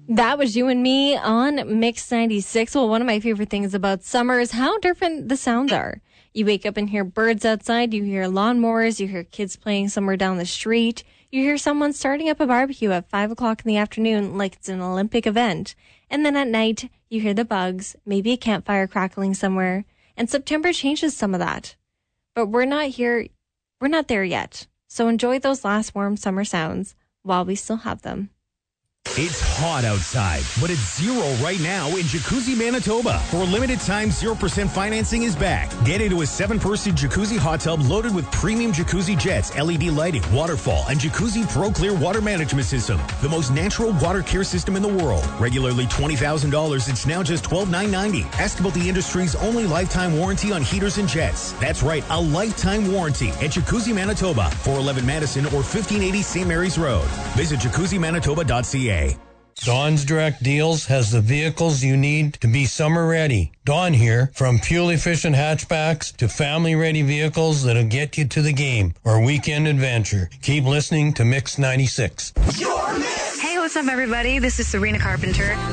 That was You and Me on Mix 96. Well, one of my favorite things about summer is how different the sounds are. You wake up and hear birds outside, you hear lawnmowers, you hear kids playing somewhere down the street, you hear someone starting up a barbecue at 5 o'clock in the afternoon like it's an Olympic event. And then at night, you hear the bugs, maybe a campfire crackling somewhere. And September changes some of that. But we're not there yet. So enjoy those last warm summer sounds while we still have them. It's hot outside, but it's zero right now in Jacuzzi, Manitoba. For a limited time, 0% financing is back. Get into a 7-person jacuzzi hot tub loaded with premium jacuzzi jets, LED lighting, waterfall, and Jacuzzi Pro Clear water management system. The most natural water care system in the world. Regularly $20,000, it's now just $12,990. Ask about the industry's only lifetime warranty on heaters and jets. That's right, a lifetime warranty at Jacuzzi, Manitoba, 411 Madison or 1580 St. Mary's Road. Visit jacuzzimanitoba.ca. Dawn's Direct Deals has the vehicles you need to be summer ready. Dawn here, from fuel-efficient hatchbacks to family-ready vehicles that'll get you to the game or weekend adventure. Keep listening to Mix 96. Hey, what's up, everybody? This is Serena Carpenter.